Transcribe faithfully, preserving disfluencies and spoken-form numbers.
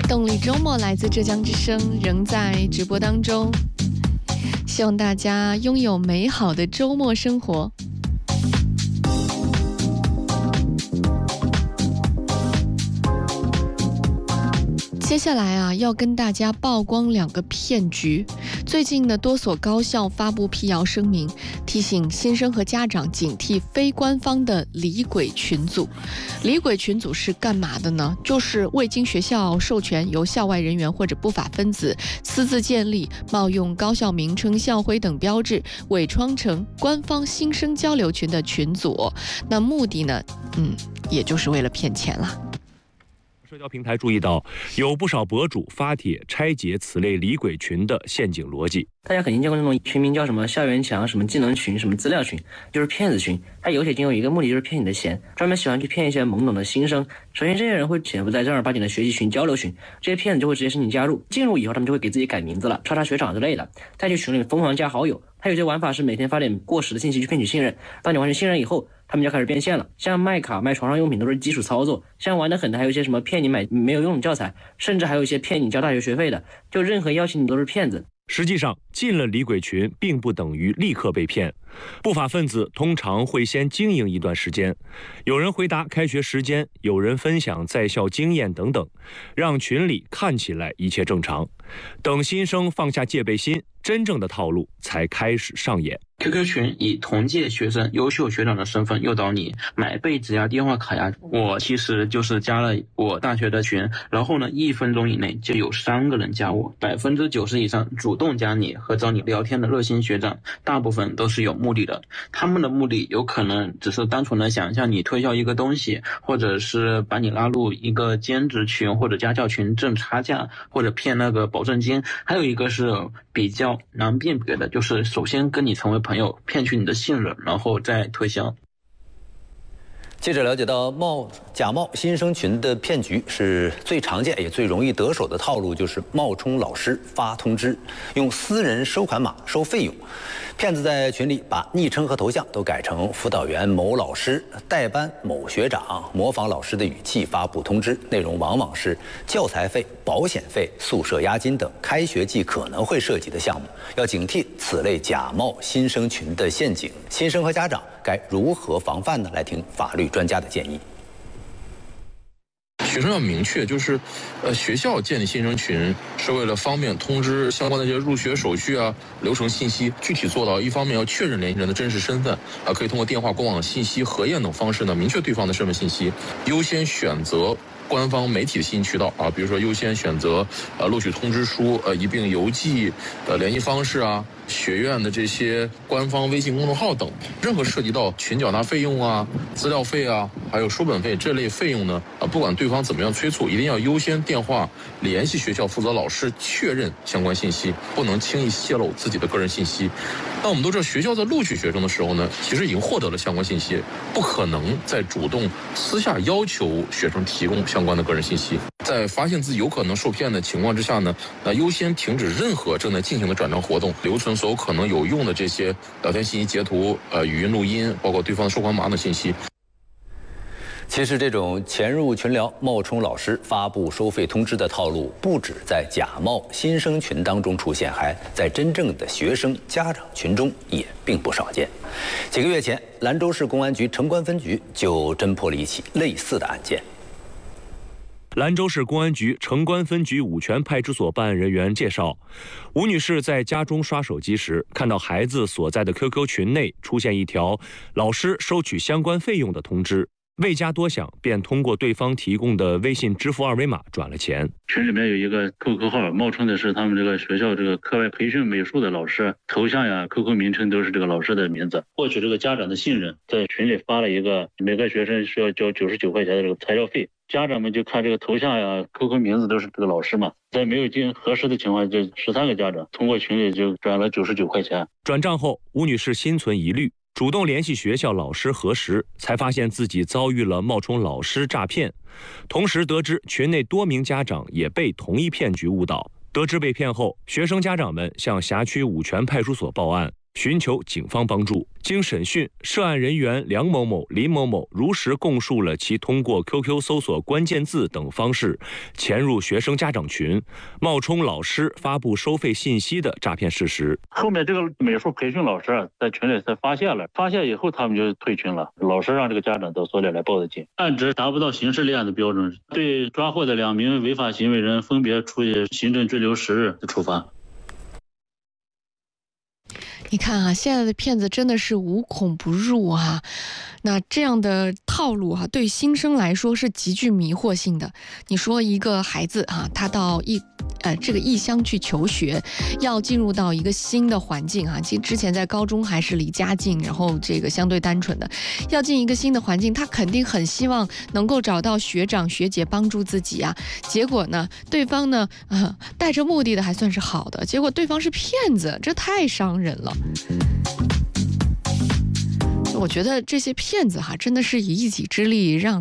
动力周末来自浙江之声，仍在直播当中，希望大家拥有美好的周末生活。接下来啊，要跟大家曝光两个骗局。最近呢，多所高校发布辟谣声明，提醒新生和家长警惕非官方的李鬼群组。李鬼群组是干嘛的呢？就是未经学校授权，由校外人员或者不法分子私自建立、冒用高校名称、校徽等标志，伪装成官方新生交流群的群组。那目的呢，嗯，也就是为了骗钱了。 社交平台注意到，有不少博主发帖拆解此类李鬼群的陷阱逻辑。 大家肯定见过那种群名叫什么校园墙、什么技能群、什么资料群，就是骗子群。它有些仅有一个目的，就是骗你的钱，专门喜欢去骗一些懵懂的新生。首先，这些人会潜伏在正儿八经的学习群、交流群，这些骗子就会直接申请加入。进入以后，他们就会给自己改名字了，叉叉学长之类的，再去群里疯狂加好友。还有些玩法是每天发点过时的信息去骗取信任，当你完成信任以后，他们就开始变现了。像卖卡、卖床上用品都是基础操作，像玩得狠的还有一些什么骗你买没有用的教材，甚至还有一些骗你交大学学费的，就任何邀请你都是骗子。 实际上，进了李鬼群并不等于立刻被骗，不法分子通常会先经营一段时间，有人回答开学时间，有人分享在校经验等等，让群里看起来一切正常。等新生放下戒备心，真正的套路才开始上演。 Q Q 群以同届学生、优秀学长的身份诱导你买被子呀、电话卡呀。我其实就是加了我大学的群，然后呢，一分钟以内就有三个人加我，百分之九十以上主动加你和找你聊天的热心学长，大部分都是有目的的。他们的目的有可能只是单纯的想向你推销一个东西，或者是把你拉入一个兼职群或者家教群挣差价，或者骗那个保证金。还有一个是比较难辨别的，就是首先跟你成为朋友，骗取你的信任，然后再推销。 记者了解到，冒假冒新生群的骗局是最常见也最容易得手的套路，就是冒充老师发通知，用私人收款码收费用。骗子在群里把昵称和头像都改成辅导员某老师、代班某学长，模仿老师的语气发布通知，内容往往是教材费、保险费、宿舍押金等开学季可能会涉及的项目。要警惕此类假冒新生群的陷阱，新生和家长该如何防范呢？来听法律专家的建议。 学生要明确，就是，呃，学校建立新生群是为了方便通知相关的一些入学手续啊、流程信息，具体做到一方面要确认联系人的真实身份，啊，可以通过电话、官网信息核验等方式呢，明确对方的身份信息，优先选择官方媒体的信息渠道啊，比如说优先选择呃录取通知书、呃一并邮寄、呃联系方式啊。学院的这些官方微信公众号等，任何涉及到群缴纳费用啊、资料费啊，还有书本费这类费用呢，啊，不管对方怎么样催促，一定要优先电话联系学校负责老师确认相关信息，不能轻易泄露自己的个人信息。那我们都知道，学校在录取学生的时候呢，其实已经获得了相关信息，不可能再主动私下要求学生提供相关的个人信息。在发现自己有可能受骗的情况之下呢，那优先停止任何正在进行的转账活动，留存所有可能有用的这些聊天信息截图、呃语音录音，包括对方的收款码等信息。 其实这种潜入群聊、冒充老师发布收费通知的套路，不止在假冒新生群当中出现，还在真正的学生家长群中也并不少见。几个月前，兰州市公安局城关分局就侦破了一起类似的案件。 兰州市公安局城关分局五泉派出所办案人员介绍，吴女士在家中刷手机时，看到孩子所在的 Q Q 群内出现一条老师收取相关费用的通知，未加多想，便通过对方提供的微信支付二维码转了钱。 群里面有一个 Q Q 号，冒充的是他们这个学校这个课外培训美术的老师，头像呀、Q Q 名称都是这个老师的名字，获取这个家长的信任，在群里发了一个每个学生需要交九十九块钱的这个材料费。家长们就看这个头像呀、Q Q 名字都是这个老师嘛，在没有经核实的情况下，这十三个家长通过群里就转了九十九块钱。 转账后，吴女士心存疑虑，主动联系学校老师核实，才发现自己遭遇了冒充老师诈骗。同时得知群内多名家长也被同一骗局误导。得知被骗后，学生家长们向辖区五泉派出所报案。 寻求警方帮助。经审讯，涉案人员梁某某、林某某如实供述了其通过 Q Q 搜索关键字等方式潜入学生家长群，冒充老师发布收费信息的诈骗事实。 后面这个美术培训老师在群里才发现了，发现以后他们就退群了。老师让这个家长到所里来报的警，案值达不到刑事立案的标准，对抓获的两名违法行为人分别处以行政拘留十日的处罚。 你看啊，现在的骗子真的是无孔不入啊。那这样的套路啊，对新生来说是极具迷惑性的。你说一个孩子啊，他到异呃这个异乡去求学，要进入到一个新的环境啊，其实之前在高中还是离家近，然后这个相对单纯的，要进一个新的环境，他肯定很希望能够找到学长学姐帮助自己啊。结果呢，对方呢，呃，带着目的的还算是好的，结果对方是骗子，这太伤人了。我觉得这些骗子哈，真的是以一己之力让